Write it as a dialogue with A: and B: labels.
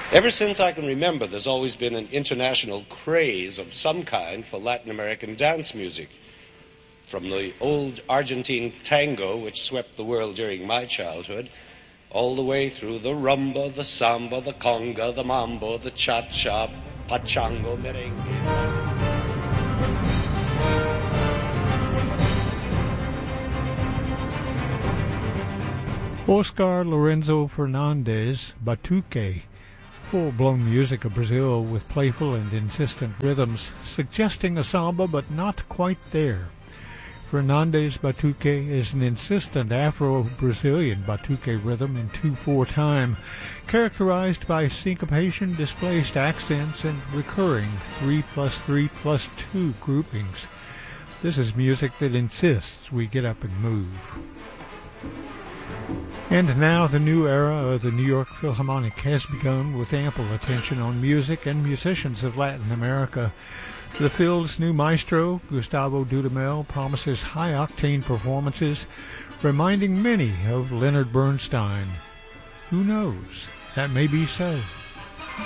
A: Ever since I can remember, there's always been an international craze of some kind for Latin American dance music. From the old Argentine tango, which swept the world during my childhood, all the way through the rumba, the samba, the conga, the mambo, the cha-cha, pachango, merengue.
B: Oscar Lorenzo Fernandez, Batuque, full-blown music of Brazil with playful and insistent rhythms, suggesting a samba but not quite there. Fernandez Batuque is an insistent Afro-Brazilian Batuque rhythm in 2/4 time, characterized by syncopation, displaced accents, and recurring 3+3+2 groupings. This is music that insists we get up and move. And now the new era of the New York Philharmonic has begun with ample attention on music and musicians of Latin America. The Phil's new maestro, Gustavo Dudamel, promises high-octane performances, reminding many of Leonard Bernstein. Who knows? That may be so.